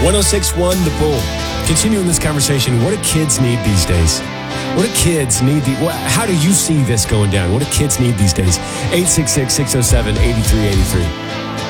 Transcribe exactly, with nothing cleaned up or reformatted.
one oh six point one The Bull. Continuing this conversation, what do kids need these days? What do kids need? The, what, how do you see this going down? What do kids need these days? eight six six, six oh seven, eight three eight three.